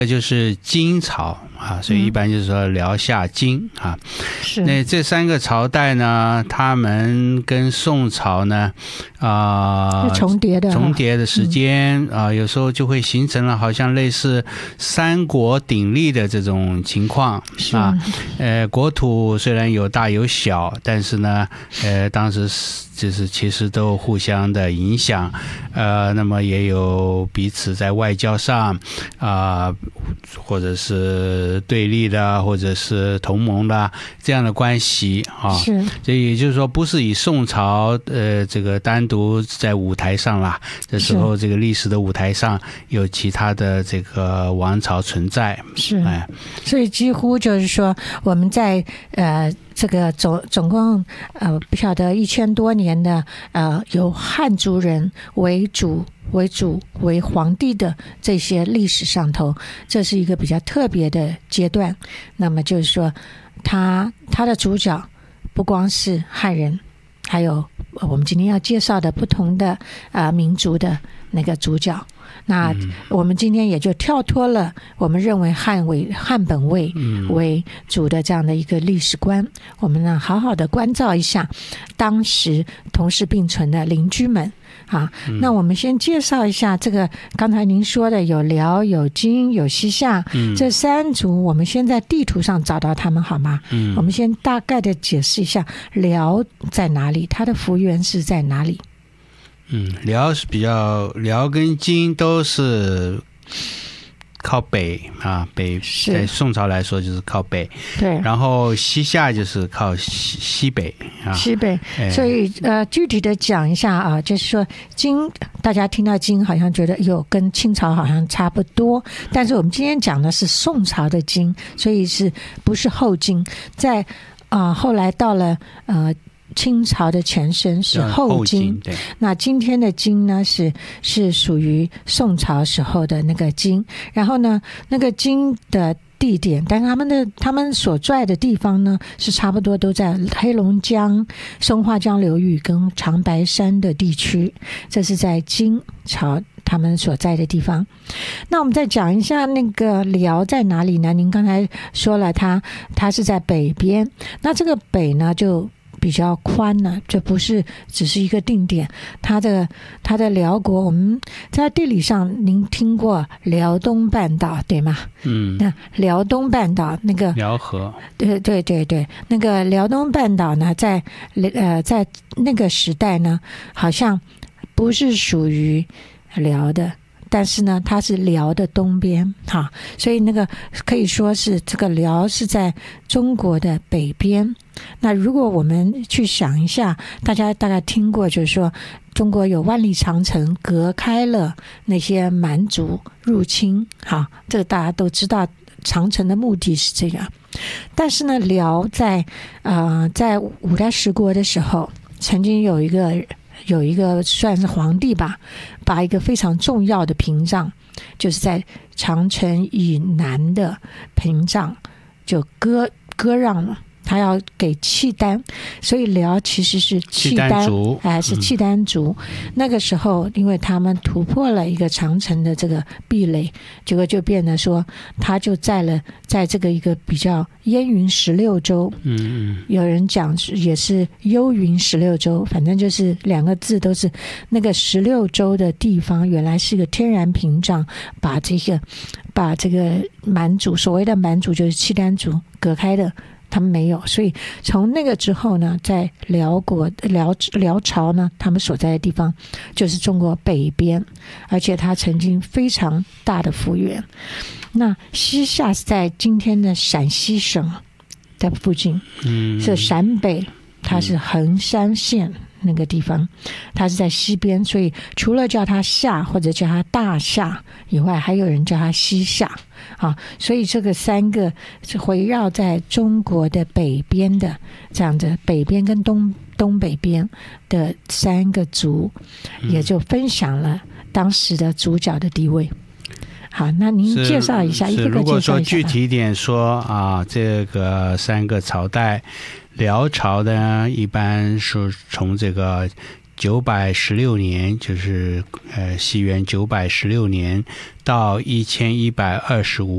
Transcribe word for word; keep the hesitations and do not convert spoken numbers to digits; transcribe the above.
就是金朝啊，所以一般就是说辽夏金啊。是。那这三个朝代呢，他们跟宋朝呢，啊、呃， 重叠的重叠的时间啊、呃，有时候就会形成了好像类似三国鼎立的这种情况啊。呃，国土虽然有大有小，但是呢，呃，当时就是其实都互相的影响，呃，那么也有彼此在外交上啊。呃或者是对立的，或者是同盟的这样的关系啊，是，所以也就是说，不是以宋朝呃这个单独在舞台上啦，这时候这个历史的舞台上有其他的这个王朝存在， 是，哎，所以几乎就是说我们在呃。这个总总共呃不晓得一千多年的呃由汉族人为主为主为皇帝的这些历史上头，这是一个比较特别的阶段。那么就是说，他他的主角不光是汉人，还有我们今天要介绍的不同的啊、呃、民族的那个主角。那我们今天也就跳脱了我们认为汉为汉本位为主的这样的一个历史观，我们呢好好的关照一下当时同时并存的邻居们啊。那我们先介绍一下这个刚才您说的有辽有金有西夏这三族，我们先在地图上找到他们好吗？我们先大概的解释一下辽在哪里，它的幅员是在哪里。 嗯，辽是比较，辽跟金都是靠北啊，北在宋朝来说就是靠北，对，然后西夏就是靠西西北啊， 西北。所以呃，具体的讲一下啊，就是说金，大家听到金好像觉得有跟清朝好像差不多，但是我们今天讲的是宋朝的金，所以是不是后金？在啊、呃、后来到了呃。清朝的前身是后金，那今天的金呢是是属于宋朝时候的那个金，然后呢那个金的地点，但是他们的他们所在的地方呢是差不多都在黑龙江、松花江流域跟长白山的地区，这是在金朝他们所在的地方。那我们再讲一下那个辽在哪里呢？您刚才说了它它是在北边，那这个北呢就比较宽呢，这不是只是一个定点。它的它的辽国，我们在地理上，您听过辽东半岛对吗？嗯，那辽东半岛那个辽河， 对对对对，那个辽东半岛呢，在呃在那个时代呢，好像不是属于辽的。但是呢，它是辽的东边，哈，所以那个可以说是这个辽是在中国的北边。那如果我们去想一下，大家大概听过，就是说中国有万里长城隔开了那些蛮族入侵，哈，这个大家都知道，长城的目的是这样。但是呢，辽在呃在五代十国的时候，曾经有一个。有一个算是皇帝吧，把一个非常重要的屏障，就是在长城以南的屏障就割割让了，他要给契丹，所以辽其实是契丹族，哎，是契丹族。嗯、那个时候，因为他们突破了一个长城的这个壁垒，结果就变得说，他就在了在这个一个比较燕云十六州，嗯嗯，有人讲也是幽云十六州，反正就是两个字都是那个十六州的地方，原来是个天然屏障，把这个把这个蛮族，所谓的蛮族就是契丹族隔开的。他们没有，所以从那个之后呢，在辽国辽辽朝呢，他们所在的地方就是中国北边，而且它曾经非常大的幅员。那西夏是在今天的陕西省的附近，嗯，是陕北，它是衡山县那个地方，它是在西边，所以除了叫它夏或者叫它大夏以外，还有人叫它西夏啊。所以这个三个是围绕在中国的北边的这样的北边跟东东北边的三个族，也就分享了当时的主角的地位。好，那您介绍一下，一个个介绍一下。如果说具体一点说啊，这个三个朝代，辽朝呢，一般是从这个九百十六年，就是呃西元九百十六年到一千一百二十五